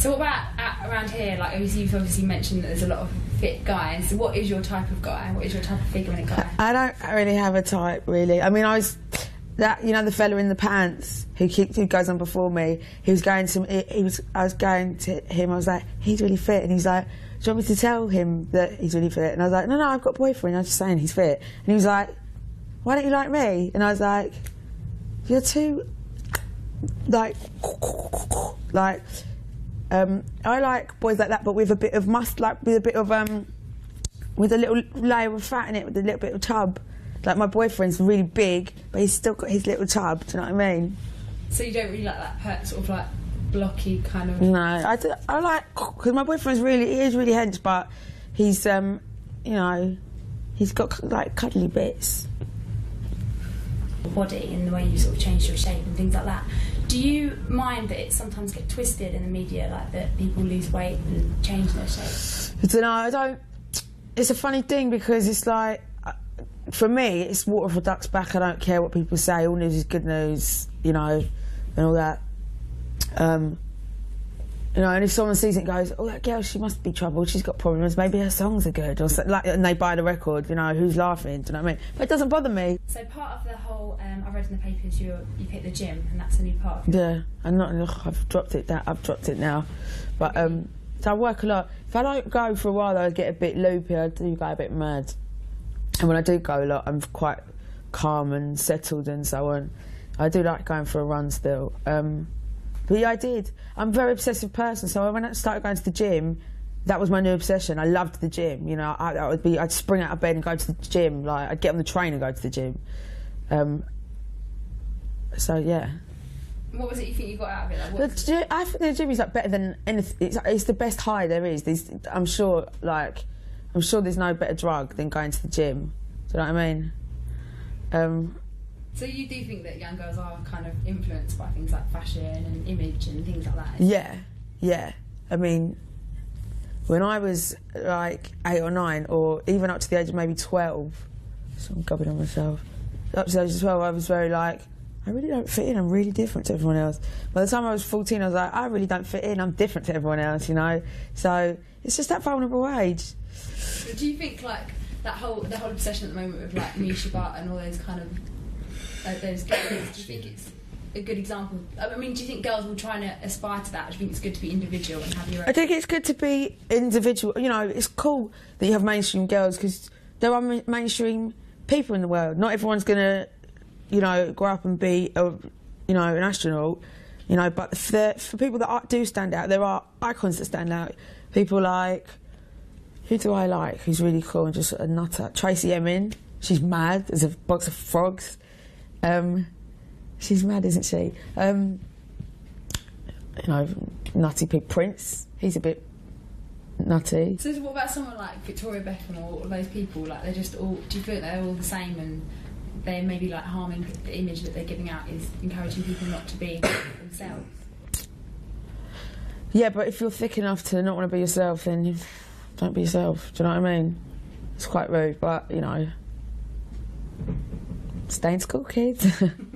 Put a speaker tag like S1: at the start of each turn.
S1: So what about around here? Like, you've obviously mentioned that there's a lot of fit guys. So what is your type of guy? What is your type of figure in a guy?
S2: I don't really have a type, really. I mean, the fella in the pants who goes on before me. He was going to. I was going to him. I was like, he's really fit, and he's like, do you want me to tell him that he's really fit? And I was like, no, I've got a boyfriend. I'm just saying he's fit. And he was like, why don't you like me? And I was like, you're too I like boys like that, but with a bit of with a little layer of fat in it, with a little bit of tub. Like, my boyfriend's really big, but he's still got his little tub. Do you know what I mean?
S1: So you don't really like that sort of like blocky kind of?
S2: No, I like, because my boyfriend's he is really hench, but he's he's got like cuddly bits.
S1: Body and the way you sort of change your shape and things like that. Do you mind that it sometimes gets twisted in the media, like that people lose weight and change their shape?
S2: I don't. It's a funny thing, because it's like, for me, it's water for ducks back. I don't care what people say. All news is good news, and all that. And if someone sees it and goes, oh, that girl, she must be troubled, she's got problems, maybe her songs are good, or something, and they buy the record, who's laughing, do you know what I mean? But it doesn't bother me.
S1: So part of the whole, I read in the papers you picked the gym, and that's a new part of it.
S2: Yeah, I've dropped it now. But, so I work a lot. If I don't go for a while, I get a bit loopy, I do go a bit mad. And when I do go a lot, I'm quite calm and settled and so on. I do like going for a run still. But yeah, I did. I'm a very obsessive person, so when I started going to the gym, that was my new obsession. I loved the gym. I'd spring out of bed and go to the gym. Like, I'd get on the train and go to the gym. So yeah.
S1: What was it you think you got out of it?
S2: I think the gym is like better than anything. It's the best high there is. I'm sure there's no better drug than going to the gym. Do you know what I mean?
S1: So you do think that young girls are kind of influenced by things like fashion and image and things like that?
S2: Yeah. I mean, when I was like 8 or 9, or even up to the age of maybe 12, so I'm gubbing on myself, up to the age of 12 I was very like, I really don't fit in, I'm really different to everyone else. By the time I was 14 I was like, I really don't fit in, I'm different to everyone else, So it's just that vulnerable age.
S1: Do you think like the whole obsession at the moment with like Misha Barton and all those kind of those girls, do you think it's a good example? I mean, do you think girls will try and aspire to that? Do you think it's good to be individual and have your own?
S2: I think it's good to be individual. It's cool that you have mainstream girls, because there are mainstream people in the world. Not everyone's going to, grow up and be, an astronaut. But for people that do stand out, there are icons that stand out. People like, who do I like? Who's really cool and just a nutter? Tracy Emin. She's mad as a box of frogs. She's mad, isn't she? Nutty Pig Prince. He's a bit nutty.
S1: So what about someone like Victoria Beckham or all those people? Like, they're just all. Do you feel they're all the same, and they're maybe like harming the image that they're giving out is encouraging people not to be themselves?
S2: Yeah, but if you're thick enough to not want to be yourself, then don't be yourself. Do you know what I mean? It's quite rude, but stay in school, kids.